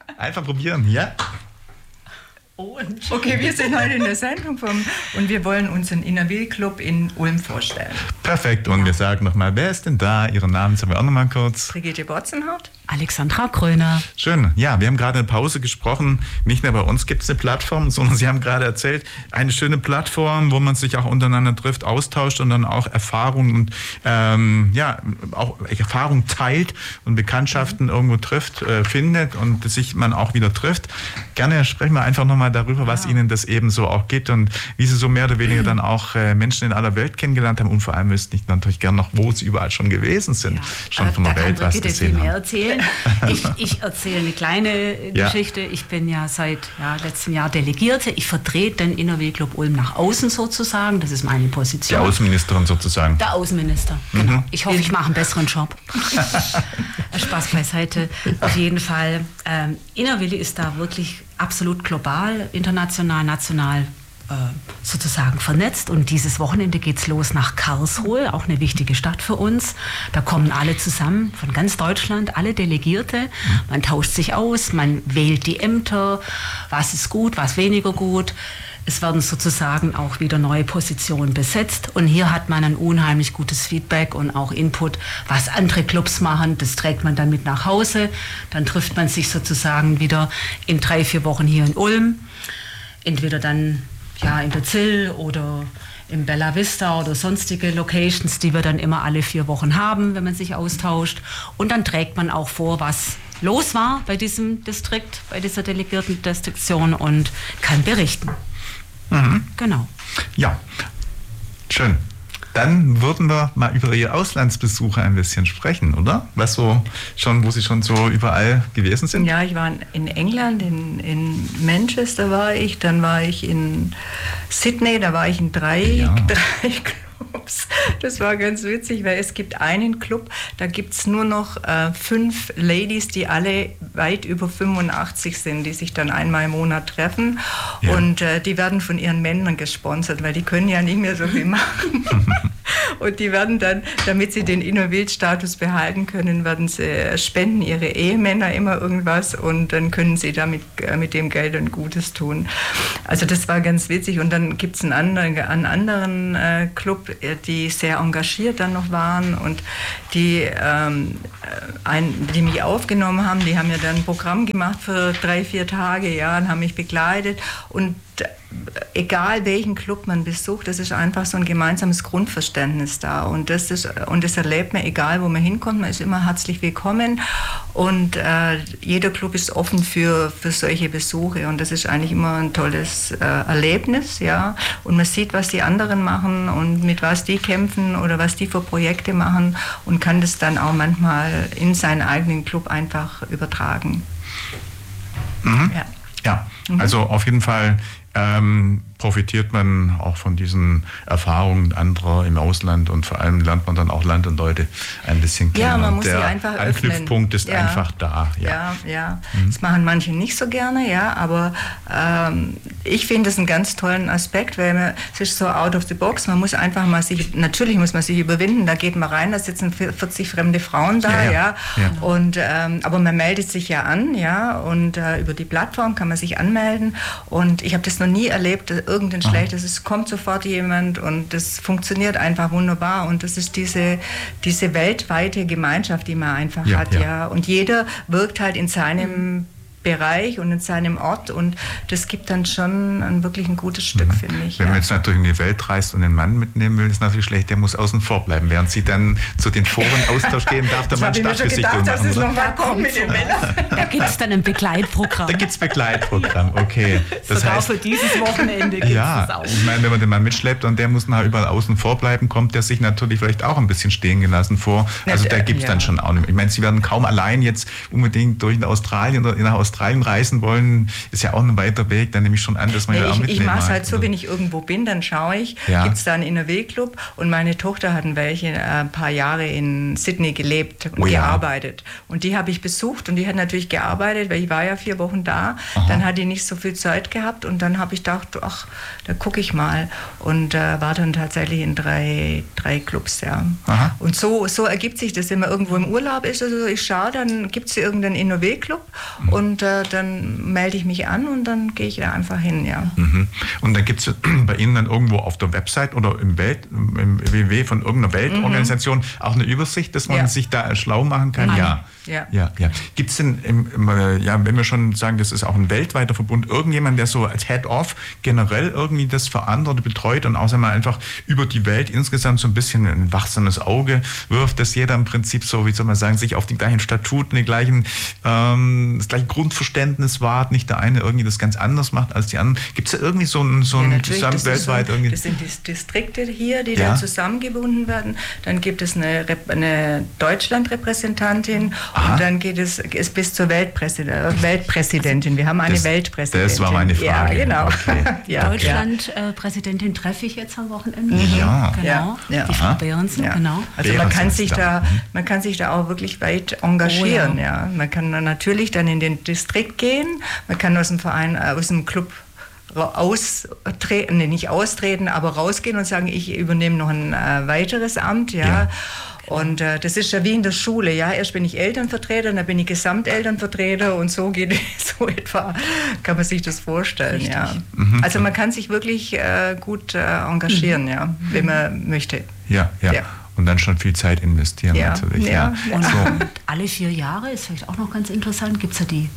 Einfach probieren, ja? Okay, wir sind heute in der Sendung und wir wollen uns einen Innerwil-Club in Ulm vorstellen. Perfekt, und wir sagen nochmal, wer ist denn da? Ihren Namen sagen wir auch nochmal kurz. Brigitte Botzenhardt. Alexandra Kröner. Schön. Ja, wir haben gerade in der Pause gesprochen. Nicht nur bei uns gibt es eine Plattform, sondern Sie haben gerade erzählt, eine schöne Plattform, wo man sich auch untereinander trifft, austauscht und dann auch Erfahrungen und auch Erfahrung teilt und Bekanntschaften irgendwo trifft, findet und sich man auch wieder trifft. Gerne sprechen wir einfach nochmal darüber, was Ihnen das eben so auch gibt und wie Sie so mehr oder weniger dann auch Menschen in aller Welt kennengelernt haben und vor allem wüssten ich natürlich gerne noch, wo Sie überall schon gewesen sind, schon von der Welt was gesehen haben. Ich erzähle eine kleine Geschichte. Ich bin ja seit letztem Jahr Delegierte. Ich vertrete den Innerwil-Club Ulm nach außen sozusagen. Das ist meine Position. Die Außenministerin sozusagen. Der Außenminister, genau. Ich hoffe, ich mache einen besseren Job. Spaß beiseite. Auf jeden Fall. Innerwil ist da wirklich absolut global, international, national sozusagen vernetzt und dieses Wochenende geht's los nach Karlsruhe, auch eine wichtige Stadt für uns. Da kommen alle zusammen von ganz Deutschland, alle Delegierte. Man tauscht sich aus, man wählt die Ämter, was ist gut, was weniger gut. Es werden sozusagen auch wieder neue Positionen besetzt und hier hat man ein unheimlich gutes Feedback und auch Input, was andere Clubs machen. Das trägt man dann mit nach Hause. Dann trifft man sich sozusagen wieder in 3-4 Wochen hier in Ulm. Entweder dann in der Zill oder im Bella Vista oder sonstige Locations, die wir dann immer alle 4 Wochen haben, wenn man sich austauscht. Und dann trägt man auch vor, was los war bei diesem Distrikt, bei dieser Delegierten-Distriktion und kann berichten. Mhm. Genau. Ja, schön. Dann würden wir mal über Ihre Auslandsbesuche ein bisschen sprechen, oder? Wo Sie schon so überall gewesen sind? Ja, ich war in England, in Manchester war ich, dann war ich in Sydney, da war ich in drei Clubs. Das war ganz witzig, weil es gibt einen Club, da gibt es nur noch 5 Ladies, die alle weit über 85 sind, die sich dann einmal im Monat treffen und die werden von ihren Männern gesponsert, weil die können ja nicht mehr so viel machen. Und die werden dann, damit sie den Innerwil-Status behalten können, werden sie spenden ihre Ehemänner immer irgendwas und dann können sie damit mit dem Geld ein Gutes tun. Also das war ganz witzig und dann gibt es einen anderen Club, die sehr engagiert dann noch waren und die mich aufgenommen haben, die haben ja dann ein Programm gemacht für 3-4 Tage, und haben mich begleitet und egal welchen Club man besucht, das ist einfach so ein gemeinsames Grundverständnis da und das erlebt man, egal wo man hinkommt, man ist immer herzlich willkommen und jeder Club ist offen für solche Besuche und das ist eigentlich immer ein tolles Erlebnis, und man sieht, was die anderen machen und mit was die kämpfen oder was die für Projekte machen und kann das dann auch manchmal in seinen eigenen Club einfach übertragen. Mhm. Ja, also auf jeden Fall profitiert man auch von diesen Erfahrungen anderer im Ausland und vor allem lernt man dann auch Land und Leute ein bisschen kennen. Ja, man muss sie der einfach Anknüpfpunkt ist einfach da. Ja. Das machen manche nicht so gerne, aber ich finde es einen ganz tollen Aspekt, weil es ist so out of the box. Man muss einfach mal natürlich muss man sich überwinden, da geht man rein, da sitzen 40 fremde Frauen da, und aber man meldet sich ja an, und über die Plattform kann man sich anmelden und ich habe das noch nie erlebt, irgendein Schlechtes. Es kommt sofort jemand und das funktioniert einfach wunderbar und das ist diese weltweite Gemeinschaft, die man einfach hat, und jeder wirkt halt in seinem Bereich und in seinem Ort und das gibt dann schon wirklich ein gutes Stück, finde ich. Wenn man jetzt natürlich in die Welt reist und einen Mann mitnehmen will, ist natürlich schlecht, der muss außen vor bleiben. Während Sie dann zu den Foren-Austausch gehen, darf der Mann Stadtbesichtigung machen, dass noch mal kommt mit den Männern. Da gibt es dann ein Begleitprogramm. Okay. Das sogar heißt, für dieses Wochenende gibt es das auch. Ich meine, wenn man den Mann mitschleppt und der muss nachher überall außen vor bleiben, kommt der sich natürlich vielleicht auch ein bisschen stehen gelassen vor. Also da gibt es dann schon auch nicht. Ich meine, Sie werden kaum allein jetzt unbedingt durch Australien oder nach Australien reisen wollen, ist ja auch ein weiter Weg, dann nehme ich schon an, dass man auch mitnehmen Ich mache es halt so, wenn ich irgendwo bin, dann schaue ich, gibt es da einen Innerwil-Club und meine Tochter hat ein paar Jahre in Sydney gelebt und gearbeitet. Und die habe ich besucht und die hat natürlich gearbeitet, weil ich war ja 4 Wochen da. Aha. Dann hat die nicht so viel Zeit gehabt und dann habe ich gedacht, ach, da gucke ich mal und war dann tatsächlich in 3 Clubs, Aha. Und so ergibt sich das, wenn man irgendwo im Urlaub ist, also ich schaue, dann gibt es irgendeinen Innerwil-Club und dann melde ich mich an und dann gehe ich da einfach hin, ja. Und dann gibt es bei Ihnen dann irgendwo auf der Website oder im WW von irgendeiner Weltorganisation auch eine Übersicht, dass man sich da schlau machen kann? Ja. Gibt es denn, wenn wir schon sagen, das ist auch ein weltweiter Verbund, irgendjemand, der so als Head-Off generell irgendwie das verantwortet, betreut und außer mal einfach über die Welt insgesamt so ein bisschen ein wachsames Auge wirft, dass jeder im Prinzip so, wie soll man sagen, sich auf die gleichen Statuten, das gleiche Grundverständnis wahrt, nicht der eine irgendwie das ganz anders macht als die anderen. Gibt es da irgendwie so ein zusammen weltweit irgendwie? Das sind die Distrikte hier, die dann zusammengebunden werden. Dann gibt es eine Deutschlandrepräsentantin und dann geht es bis zur Weltpräsidentin. Wir haben eine Weltpräsidentin. Das war meine Frage. Ja, genau. Okay. Deutschland-Präsidentin treffe ich jetzt am Wochenende. Ja. Genau. Die Frau Behrensen, genau. Also man kann sich da auch wirklich weit engagieren. Ja. Man kann dann natürlich dann in den Distrikt gehen, man kann aus dem Verein, aus dem Club nicht austreten, aber rausgehen und sagen, ich übernehme noch ein weiteres Amt, ja. Und das ist ja wie in der Schule, ja. Erst bin ich Elternvertreter, dann bin ich Gesamtelternvertreter und so geht so etwa, kann man sich das vorstellen, ja. Also man kann sich wirklich gut engagieren, ja, wenn man möchte. Ja. Und dann schon viel Zeit investieren natürlich. Ja. Und alle 4 Jahre, ist vielleicht auch noch ganz interessant, gibt es ja die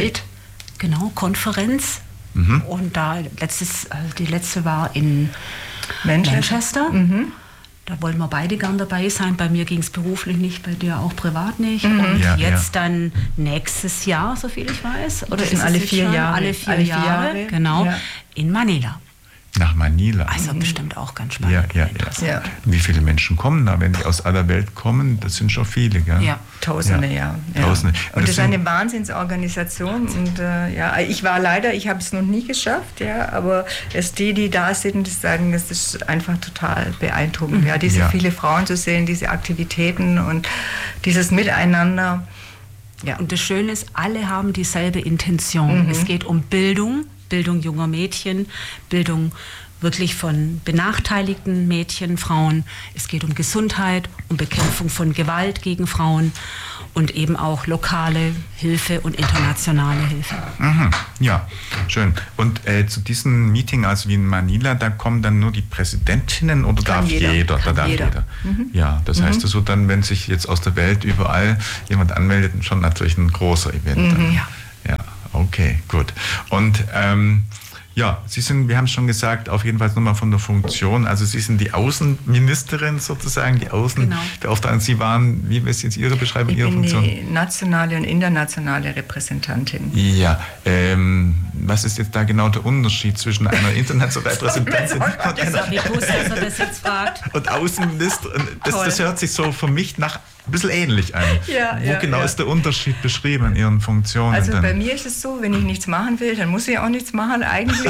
Konferenz. Und die letzte war in Manchester. Da wollen wir beide gern dabei sein. Bei mir ging es beruflich nicht, bei dir auch privat nicht. Und jetzt dann nächstes Jahr, soviel ich weiß. Oder das sind alle 4 Jahre. Alle 4 Jahre, genau. Ja. In Manila. Nach Manila. Also bestimmt auch ganz spannend. Ja. Wie viele Menschen kommen da, wenn die aus aller Welt kommen? Das sind schon viele, gell? Ja, Tausende, ja. Tausende. Und das ist eine Wahnsinnsorganisation. Und ich habe es noch nie geschafft, aber die da sind, sagen, das ist einfach total beeindruckend. Ja, diese viele Frauen zu sehen, diese Aktivitäten und dieses Miteinander. Ja. Und das Schöne ist, alle haben dieselbe Intention. Es geht um Bildung junger Mädchen, Bildung wirklich von benachteiligten Mädchen, Frauen. Es geht um Gesundheit, um Bekämpfung von Gewalt gegen Frauen und eben auch lokale Hilfe und internationale Hilfe. Ja, schön. Und zu diesem Meeting, also wie in Manila, da kommen dann nur die Präsidentinnen oder darf jeder? Darf jeder. Ja, das heißt, das wird dann, wenn sich jetzt aus der Welt überall jemand anmeldet, schon natürlich ein großer Event. Ja, okay, gut. Und Sie sind, wir haben es schon gesagt, auf jeden Fall nochmal von der Funktion, also Sie sind die Außenministerin sozusagen, die Außenbeauftragte. Sie waren, wie ist jetzt Ihre Beschreibung, Ihre Funktion? Ich bin die nationale und internationale Repräsentantin. Ja, was ist jetzt da genau der Unterschied zwischen einer internationalen Repräsentantin und Außenministerin? Das hört sich so für mich nach ein bisschen ähnlich an. Wo genau ist der Unterschied beschrieben in Ihren Funktionen? Also bei mir ist es so, wenn ich nichts machen will, dann muss ich auch nichts machen eigentlich.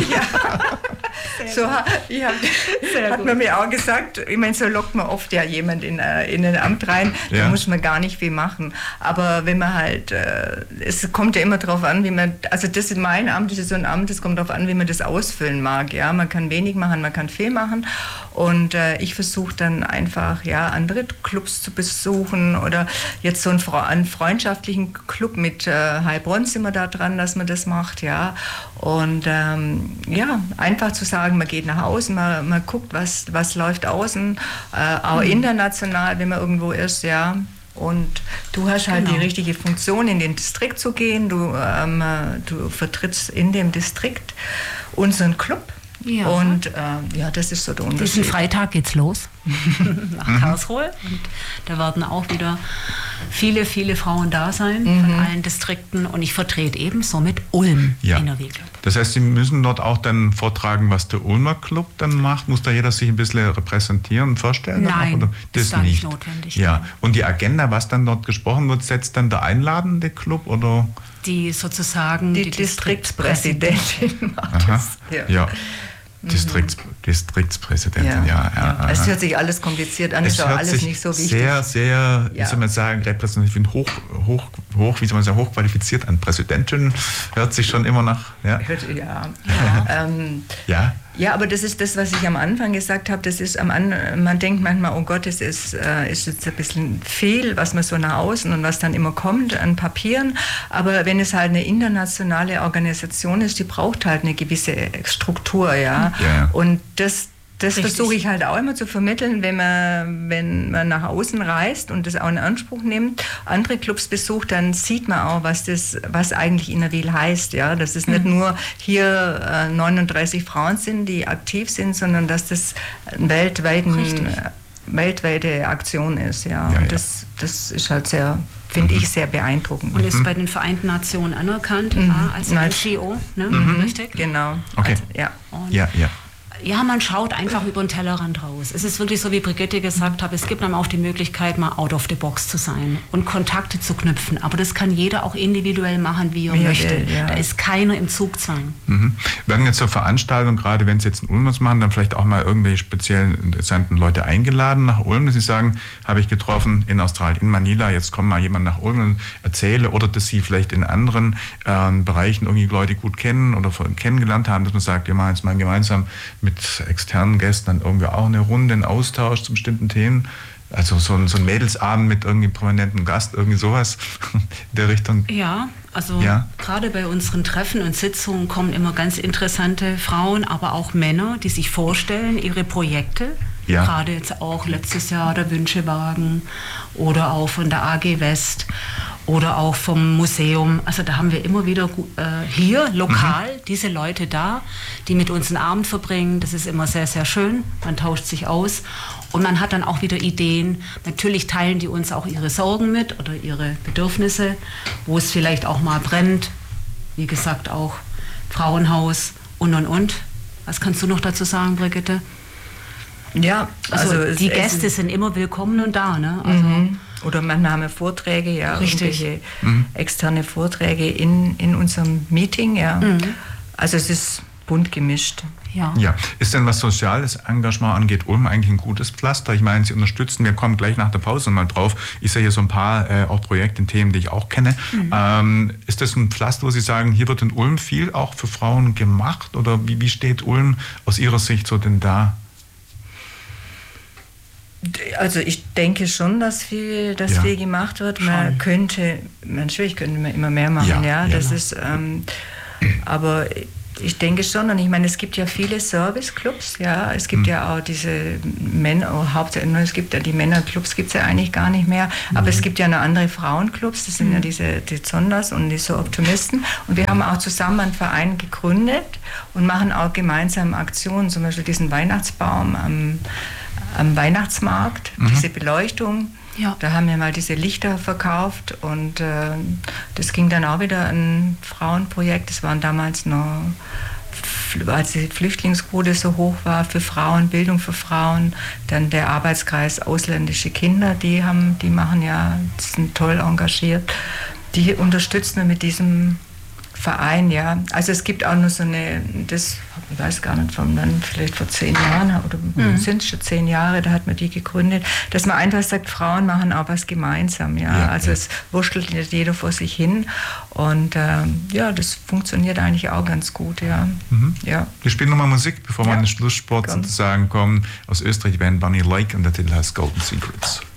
Hat man mir auch gesagt, ich meine, so lockt man oft jemand in ein Amt rein, da muss man gar nicht viel machen. Aber wenn man halt, es kommt ja immer darauf an, wie man, also das ist mein Amt, das ist so ein Amt, es kommt darauf an, wie man das ausfüllen mag. Ja? Man kann wenig machen, man kann viel machen. Und ich versuche dann einfach andere Clubs zu besuchen oder jetzt so einen freundschaftlichen Club mit Heilbronn sind wir da dran, dass man das macht, ja. Und einfach zu sagen, man geht nach außen, man guckt, was läuft außen, auch international, wenn man irgendwo ist, ja. Und du hast halt die richtige Funktion, in den Distrikt zu gehen. Du vertrittst in dem Distrikt unseren Club. Ja. Und das ist so der Unterschied. Diesen Freitag geht's los nach Karlsruhe. Und da werden auch wieder viele, viele Frauen da sein von allen Distrikten. Und ich vertrete eben somit Ulm NRW Club. Das heißt, Sie müssen dort auch dann vortragen, was der Ulmer Club dann macht? Muss da jeder sich ein bisschen repräsentieren und vorstellen? Nein, oder? Das ist nicht notwendig. Ja. Und die Agenda, was dann dort gesprochen wird, setzt dann der einladende Club oder? Die Distriktspräsidentin macht das. Ja. Distriktspräsidentin, Es hört sich alles kompliziert an, ist auch alles nicht so wichtig. Sehr, sehr, wie soll man sagen, repräsentativ und hochqualifiziert an. Präsidentin hört sich schon immer nach. Ja, aber das ist das, was ich am Anfang gesagt habe. Das ist man denkt manchmal, oh Gott, es ist jetzt ein bisschen viel, was man so nach außen und was dann immer kommt an Papieren. Aber wenn es halt eine internationale Organisation ist, die braucht halt eine gewisse Struktur, ja. Und das versuche ich halt auch immer zu vermitteln, wenn man nach außen reist und das auch in Anspruch nimmt, andere Clubs besucht, dann sieht man auch, was eigentlich Innerwil heißt. Ja? Dass es nicht nur hier 39 Frauen sind, die aktiv sind, sondern dass das eine weltweite Aktion ist. Ja? Und das ist halt sehr, finde ich, sehr beeindruckend. Und ist bei den Vereinten Nationen anerkannt als NGO, ne? Richtig? Genau. Okay. Also, ja, man schaut einfach über den Tellerrand raus. Es ist wirklich so, wie Brigitte gesagt hat, es gibt einem auch die Möglichkeit, mal out of the box zu sein und Kontakte zu knüpfen. Aber das kann jeder auch individuell machen, wie er möchte. Da ist keiner im Zugzwang. Werden jetzt zur Veranstaltung, gerade wenn Sie jetzt in Ulm was machen, dann vielleicht auch mal irgendwelche speziellen interessanten Leute eingeladen nach Ulm, dass Sie sagen, habe ich getroffen in Australien, in Manila, jetzt kommt mal jemand nach Ulm und erzähle, oder dass Sie vielleicht in anderen Bereichen irgendwie Leute gut kennen oder kennengelernt haben, dass man sagt, wir machen jetzt mal gemeinsam mit externen Gästen dann irgendwie auch eine Runde, einen Austausch zu bestimmten Themen. Also so ein Mädelsabend mit irgendwie prominenten Gast, irgendwie sowas in der Richtung. Ja, also gerade bei unseren Treffen und Sitzungen kommen immer ganz interessante Frauen, aber auch Männer, die sich vorstellen, ihre Projekte. Ja. Gerade jetzt auch letztes Jahr der Wünschewagen oder auch von der AG West oder auch vom Museum. Also da haben wir immer wieder hier lokal diese Leute da, die mit uns einen Abend verbringen. Das ist immer sehr, sehr schön. Man tauscht sich aus und man hat dann auch wieder Ideen. Natürlich teilen die uns auch ihre Sorgen mit oder ihre Bedürfnisse, wo es vielleicht auch mal brennt. Wie gesagt, auch Frauenhaus und. Was kannst du noch dazu sagen, Brigitte? Ja, also die Gäste sind immer willkommen und da, ne? Also oder manchmal haben wir Vorträge, irgendwelche externe Vorträge in unserem Meeting, Also es ist bunt gemischt. Ja. Ist denn, was soziales Engagement angeht, Ulm eigentlich ein gutes Pflaster? Ich meine, Sie unterstützen, wir kommen gleich nach der Pause mal drauf. Ich sehe hier so ein paar auch Projekte und Themen, die ich auch kenne. Ist das ein Pflaster, wo Sie sagen, hier wird in Ulm viel auch für Frauen gemacht? Oder wie steht Ulm aus Ihrer Sicht so denn da? Also ich denke schon, dass viel gemacht wird. Natürlich könnte man immer mehr machen, das ist, aber ich denke schon, und ich meine, es gibt ja viele Serviceclubs, es gibt ja auch diese Männer, es gibt ja die Männerclubs, gibt es ja eigentlich gar nicht mehr, aber es gibt ja noch andere Frauenclubs, das sind ja die Zonders und die So Optimisten, und wir haben auch zusammen einen Verein gegründet und machen auch gemeinsam Aktionen, zum Beispiel diesen Weihnachtsbaum am Weihnachtsmarkt, diese Beleuchtung. Ja. Da haben wir mal diese Lichter verkauft und das ging dann auch wieder ein Frauenprojekt. Das waren damals noch, als die Flüchtlingsquote so hoch war, für Frauen, Bildung für Frauen. Dann der Arbeitskreis ausländische Kinder, die sind toll engagiert. Die unterstützen wir mit diesem Verein, Also es gibt auch noch so ich weiß gar nicht, vielleicht vor 10 Jahren oder sind es schon 10 Jahre, da hat man die gegründet, dass man einfach sagt, Frauen machen auch was gemeinsam, Also es wurschtelt nicht jeder vor sich hin und das funktioniert eigentlich auch ganz gut, Ja. Wir spielen nochmal Musik, bevor wir in den Schlusssport sozusagen kommen. Aus Österreich, die Band Bunny Lake, und der Titel heißt Golden Secrets.